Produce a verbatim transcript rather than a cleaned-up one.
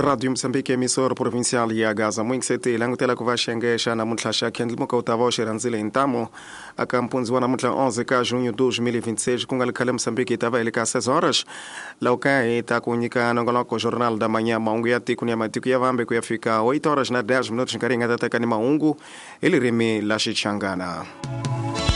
Radio Msambiki emissora provincial ya Gaza Mwingiseti langutela kuvashengesha na mutla shakendli muka utavoshe ranzile intamo akampunziwa na mutla onze ka junho dois mil e vinte e seis kungalikale Msambiki itava ilika seis horas laukai takunyika nongoloko jornal da manhã maungu ya tiku ni ya matiku ya vambe kuyafika oito horas na dez minutos nkaringa tatakani maungu ili rimi la shichangana.